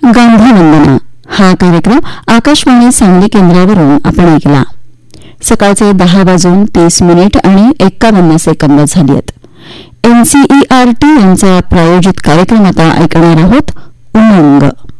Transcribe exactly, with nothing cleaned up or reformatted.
गांधी वंदना हा कार्यक्रम आकाशवाणी सांगली केंद्रावरून आपण ऐकला. सकाळचे दहा वाजून तीस मिनिट आणि एक्कावन्न सेकंद झाली आहेत. एनसीईआरटी यांचा प्रायोजित कार्यक्रम आता ऐकणार आहोत. उमंग.